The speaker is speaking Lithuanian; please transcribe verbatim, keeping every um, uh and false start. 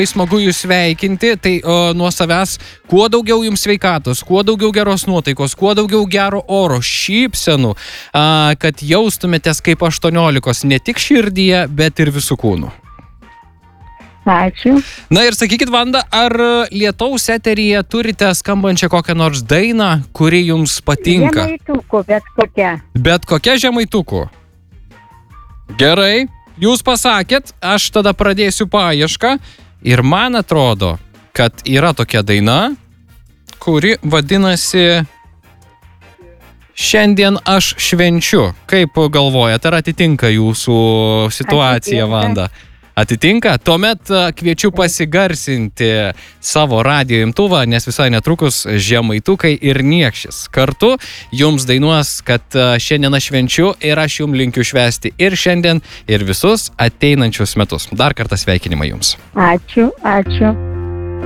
Smagu jūs sveikinti, tai o, nuo savęs kuo daugiau jums sveikatos, kuo daugiau geros nuotaikos, kuo daugiau gero oro, šypsenų, a, kad jaustumėtės kaip aštuoniolikos ne tik širdyje, bet ir visų kūnų. Ačiū. Na ir sakykit, Vanda, ar lietaus eteryje turite skambančią kokią nors dainą, kuri jums patinka? Žemaitukų, bet kokia. Bet kokia žemaitukų? Gerai, jūs pasakėt, aš tada pradėsiu paiešką. Ir man atrodo, kad yra tokia daina, kuri vadinasi Šiandien aš švenčiu. Kaip galvojat, ar atitinka jūsų situacija, Atitinka. Vanda? Atitinka? Tuomet kviečiu pasigarsinti savo radijo imtuvą, nes visai netrukus Žemaitukai ir Niekšis kartu jums dainuos, kad šiandien aš švenčiu ir aš jums linkiu švęsti ir šiandien, ir visus ateinančius metus. Dar kartą sveikinimai jums. Ačiū, ačiū.